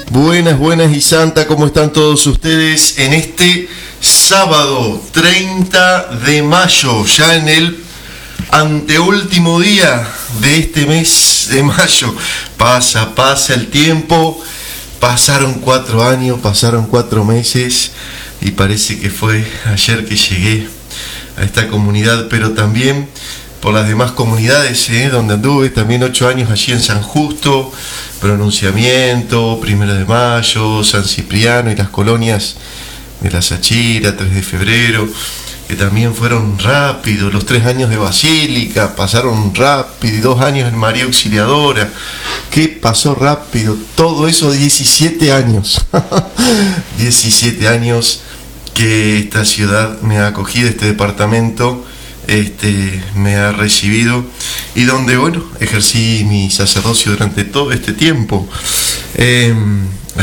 Buenas, buenas y santa, ¿cómo están todos ustedes en este sábado 30 de mayo, ya en el anteúltimo día de este mes de mayo? Pasa el tiempo, pasaron 4 años, pasaron 4 meses y parece que fue ayer que llegué a esta comunidad, pero también por las demás comunidades, donde anduve, también 8 años allí en San Justo, Pronunciamiento, 1 de Mayo, San Cipriano y las colonias de La Sachira, 3 de Febrero, que también fueron rápidos. Los 3 años de Basílica pasaron rápido, y 2 años en María Auxiliadora, que pasó rápido, todo eso 17 años, 17 años que esta ciudad me ha acogido, este departamento me ha recibido y donde, bueno, ejercí mi sacerdocio durante todo este tiempo.